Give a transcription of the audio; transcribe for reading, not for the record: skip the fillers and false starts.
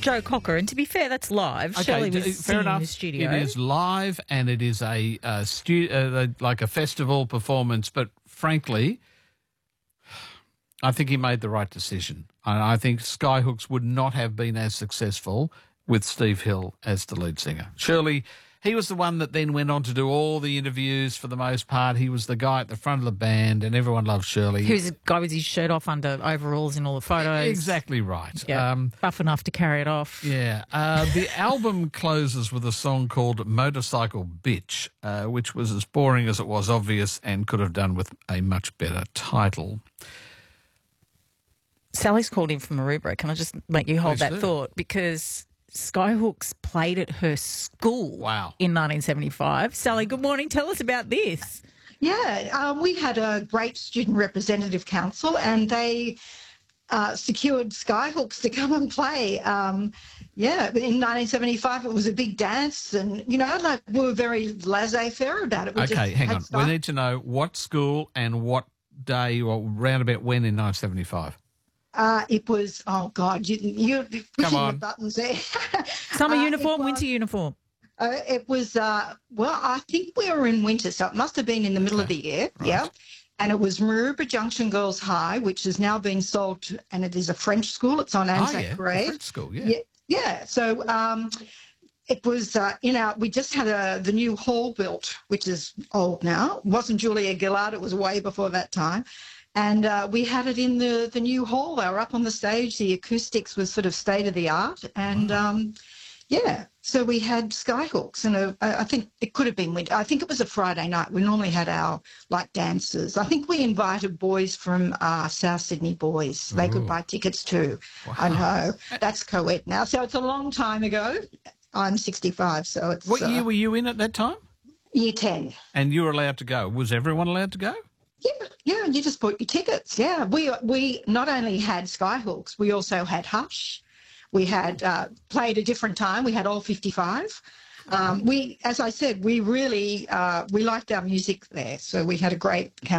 Joe Cocker, and to be fair, that's live. Okay, Shirley was fair singing enough. in the studio. It is live and it is like a festival performance, but frankly, I think he made the right decision. I think Skyhooks would not have been as successful with Steve Hill as the lead singer. Shirley, he was the one that then went on to do all the interviews for the most part. He was the guy at the front of the band, and everyone loved Shirley. Who's the guy with his shirt off under overalls in all the photos. Exactly right. Yeah, buff enough to carry it off. Yeah. The album closes with a song called Motorcycle Bitch, which was as boring as it was obvious and could have done with a much better title. Sally's called in from Maroubra. Can I just make you hold Please that do. thought? Because Skyhooks played at her school in 1975. Sally, good morning. Tell us about this. Yeah, we had a great student representative council and they secured Skyhooks to come and play. In 1975 it was a big dance and, we were very laissez-faire about it. Hang on. We need to know what school and what day or roundabout when in 1975. It was, oh God, you're pushing the buttons there. Summer uniform, winter uniform. It was, I think we were in winter, so it must have been in the middle of the year, yeah. And it was Maroubra Junction Girls High, which has now been sold, and it is a French school. It's on Anzac Parade. French school, yeah. Yeah. So it was we just had the new hall built, which is old now. It wasn't Julia Gillard. It was way before that time. And we had it in the new hall. They were up on the stage. The acoustics was sort of state of the art. And, so we had Skyhooks. And I think it could have been winter. I think it was a Friday night. We normally had our, dances. I think we invited boys from South Sydney boys. They could buy tickets too. Wow. I know. That's co-ed now. So it's a long time ago. I'm 65, so it's... What year were you in at that time? Year 10. And you were allowed to go. Was everyone allowed to go? Yeah, you just bought your tickets. Yeah, we not only had Skyhooks, we also had Hush. We had played a different time. We had all 55. As I said, we really we liked our music there, so we had a great